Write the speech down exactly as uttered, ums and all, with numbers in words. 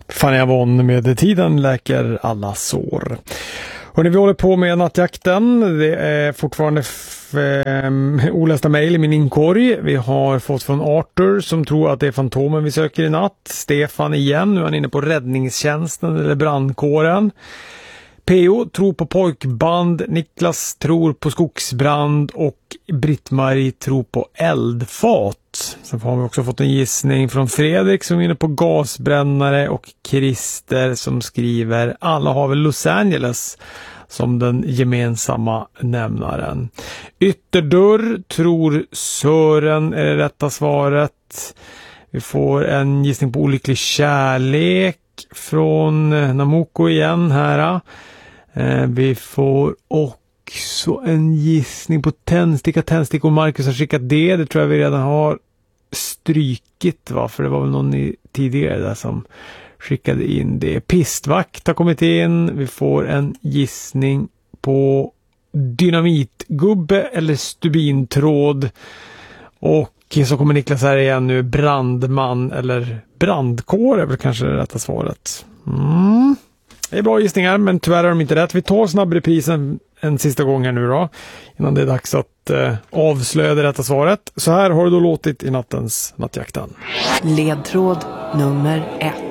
Fanny Avon med Tiden läker alla sår. Och när vi håller på med nattjakten, det är fortfarande f- eh, olästa mejl i min inkorg. Vi har fått från Arthur som tror att det är Fantomen vi söker i natt. Stefan igen, nu är han inne på räddningstjänsten eller brandkåren. P O tror på pojkband, Niklas tror på skogsbrand och Britt-Marie tror på eldfat. Sen har vi också fått en gissning från Fredrik som är inne på gasbrännare och Christer som skriver alla har väl Los Angeles som den gemensamma nämnaren. Ytterdörr tror Sören är det rätta svaret. Vi får en gissning på olycklig kärlek från Namoko igen här. Vi får också en gissning på tändsticka, tändsticka och Marcus har skickat det. Det tror jag vi redan har strykit, va? För det var väl någon i, tidigare där som skickade in det. Pistvakt har kommit in. Vi får en gissning på dynamitgubbe eller stubintråd. Och så kommer Niklas här igen nu. Brandman eller brandkår är väl kanske det rätta svaret. Mm. Det är bra gissningar, men tyvärr är de inte rätt. Vi tar snabbreprisen en sista gång här nu då, innan det är dags att eh, avslöja det rätta svaret. Så här har det då låtit i nattens nattjakten. Ledtråd nummer ett.